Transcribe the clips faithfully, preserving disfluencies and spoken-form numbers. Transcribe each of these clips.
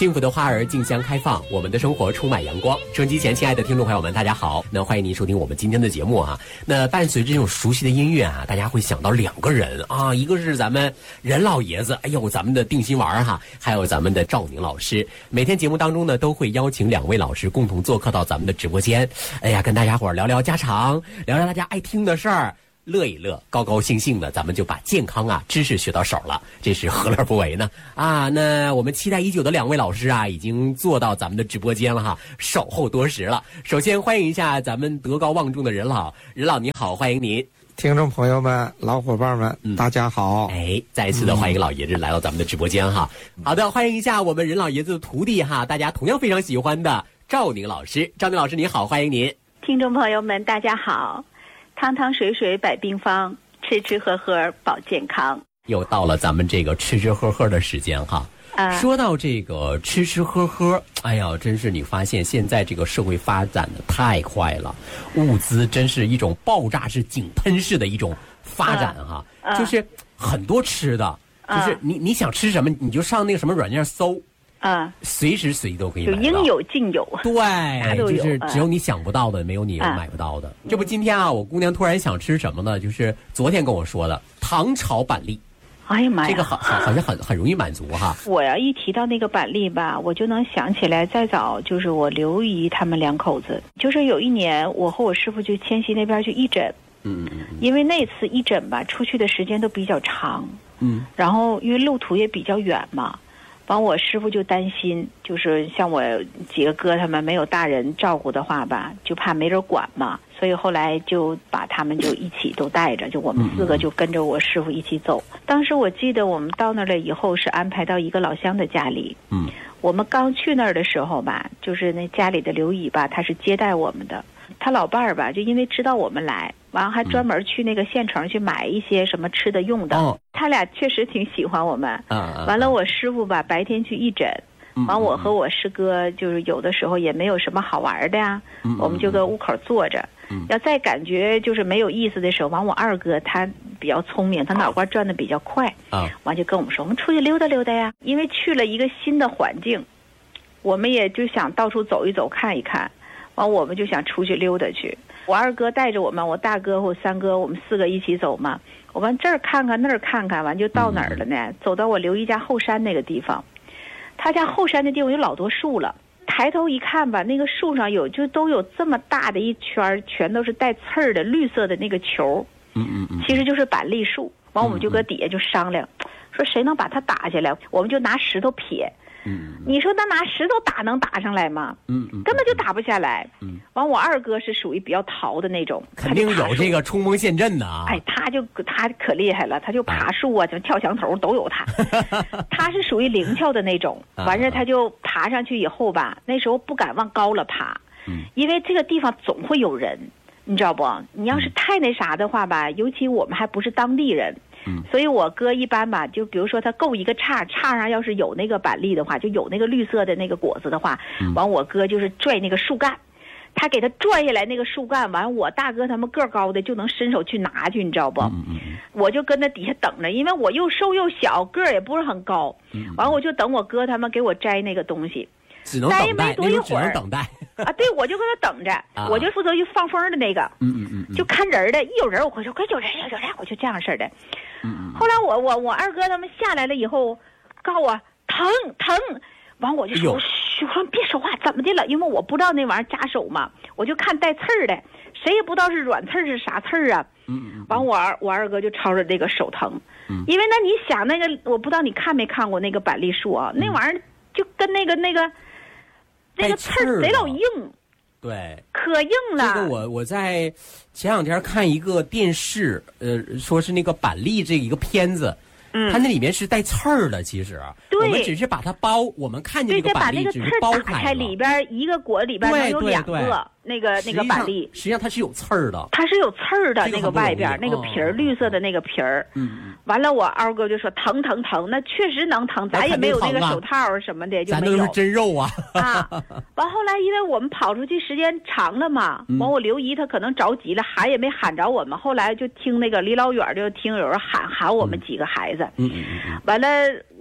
幸福的花儿竞相开放，我们的生活充满阳光。收音机前亲爱的听众朋友们，大家好，那欢迎您收听我们今天的节目啊。那伴随着这种熟悉的音乐啊，大家会想到两个人啊，一个是咱们任老爷子，哎呦，咱们的定心丸哈，还有咱们的赵宁老师。每天节目当中呢，都会邀请两位老师共同做客到咱们的直播间，哎呀，跟大家伙儿聊聊家常，聊聊大家爱听的事儿。乐一乐，高高兴兴的，咱们就把健康啊知识学到手了，这是何乐不为呢？啊，那我们期待已久的两位老师啊，已经坐到咱们的直播间了哈，守候多时了。首先欢迎一下咱们德高望重的任老，任老你好，欢迎您。 听众朋友们、老伙伴们、嗯、大家好！ 哎，再一次的欢迎老爷子来到咱们的直播间哈。嗯、好的，欢迎一下我们任老爷子的徒弟哈，大家同样非常喜欢的赵宁老师。赵宁老师你好，欢迎您。 听众朋友们大家好。汤汤水水百病方，吃吃喝喝保健康。 又到了咱们这个吃吃喝喝的时间哈。啊，说到这个吃吃喝喝，哎呀，真是你发现现在这个社会发展的太快了，物资真是一种爆炸式、井喷式的一种发展哈。啊啊、就是很多吃的，啊、就是你你想吃什么，你就上那个什么软件搜。啊，随时随地都可以买到， 就应有尽有， 对，就是只有你想不到的，没有你买不到的。啊、这不，今天啊，我姑娘突然想吃什么呢？就是昨天跟我说的糖炒板栗。 哎呀妈呀， 这个好好好像很很容易满足哈。 我要一提到那个板栗吧，我就能想起来，再早就是我刘姨他们两口子，就是有一年我和我师傅去迁西那边去义诊，嗯嗯嗯，因为那次义诊吧，出去的时间都比较长，嗯，然后因为路途也比较远嘛。完，我师傅就担心，就是像我几个哥他们没有大人照顾的话吧，就怕没人管嘛，所以后来就把他们就一起都带着，就我们四个就跟着我师傅一起走。当时我记得我们到那儿了以后是安排到一个老乡的家里，嗯，我们刚去那儿的时候吧，就是那家里的刘姨吧，他是接待我们的。他老伴儿吧，就因为知道我们来，完还专门去那个县城去买一些什么吃的用的。哦、他俩确实挺喜欢我们。啊、完了，我师傅吧白天去义诊，完我和我师哥就是有的时候也没有什么好玩的呀，嗯、我们就搁屋口坐着。嗯、要再感觉就是没有意思的时候，完我二哥他比较聪明，他脑瓜转的比较快。啊，完就跟我们说，我们出去溜达溜达呀，因为去了一个新的环境，我们也就想到处走一走看一看。完，我们就想出去溜达去。我二哥带着我们，我大哥和我三哥，我们四个一起走嘛。我们这儿看看那儿看看，完就到哪儿了呢？嗯、走到我刘姨家后山那个地方，他家后山的地方有老多树了。抬头一看吧，那个树上有就都有这么大的一圈，全都是带刺儿的绿色的那个球。嗯嗯嗯，其实就是板栗树。完，我们就搁底下就商量，嗯、说谁能把它打下来，我们就拿石头撇。嗯，你说他拿石头打能打上来吗？嗯嗯，根本就打不下来。嗯，完我二哥是属于比较淘的那种， 肯定有这个冲锋陷阵的啊。 哎，他就他可厉害了，他就爬树啊，就跳墙头都有他。他是属于灵巧的那种，完事他就爬上去以后吧，那时候不敢往高了爬，嗯，因为这个地方总会有人，你知道不？你要是太那啥的话吧，尤其我们还不是当地人。嗯，所以我哥一般吧，就比如说他够一个叉，叉上要是有那个板栗的话，就有那个绿色的那个果子的话，嗯、完我哥就是拽那个树干，他给他拽下来那个树干，完我大哥他们个高的就能伸手去拿去，你知道不？嗯嗯、我就跟那底下等着，因为我又瘦又小，个儿也不是很高，嗯、完我就等我哥他们给我摘那个东西， 只能等待， 没多一会儿， 只能等待。 啊，对，我就搁那等着，啊、我就负责去放风的那个，嗯嗯嗯，就看人的，一有人我说快有人有人，我就这样式的。嗯，后来我我我二哥他们下来了以后，告我疼疼，完我就说，我说别说话，怎么的了？因为我不知道那玩意儿夹手嘛，我就看带刺儿的，谁也不知道是软刺儿是啥刺儿啊。嗯，完我二我二哥就吵着这个手疼，嗯，因为那你想那个，我不知道你看没看过那个板栗树啊，那玩意儿就跟那个那个。那个刺儿贼老硬， 对， 可硬了。 这个我我在前两天看一个电视，呃，说是那个板栗这一个片子，嗯，它那里面是带刺儿的，其实，对，我们只是把它剥，我们看见这个板栗只是剥开了， 里边一个果里边能有两个。那个那个板栗， 实际上它是有刺儿的， 它是有刺儿的，那个外边那个皮儿，绿色的那个皮儿。嗯，完了，我二哥就说疼疼疼，那确实能疼，咱也没有那个手套什么的，就没有。 咱都是真肉啊！ 啊，完后来，因为我们跑出去时间长了嘛，完我刘姨她可能着急了，喊也没喊着我们，后来就听那个离老远就听有人喊喊我们几个孩子。嗯嗯嗯。完了，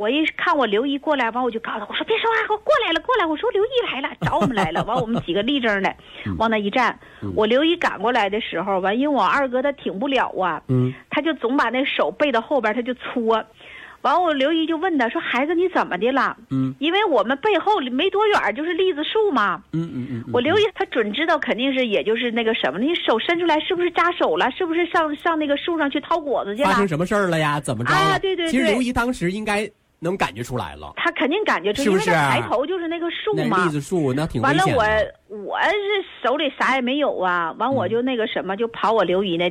我一看我刘姨过来，完我就告诉他，我说别说话，我过来了，过来。我说刘姨来了，找我们来了。完我们几个立正的，往那一站。我刘姨赶过来的时候，完因为我二哥他挺不了啊，嗯，他就总把那手背到后边，他就搓。完我刘姨就问他说：“孩子你怎么的了？”嗯，因为我们背后没多远就是栗子树嘛。嗯嗯嗯。我刘姨她准知道肯定是也就是那个什么，你手伸出来是不是扎手了？是不是上上那个树上去掏果子去了？ 发生什么事儿了呀？怎么着了？ 啊，对对对。 其实刘姨当时应该能感觉出来了。 她肯定感觉出来， 是不是？ 因为她抬头就是那个树嘛。 那栗子树那挺危险的。 完了我我是手里啥也没有啊，完我就那个什么就跑我刘姨那。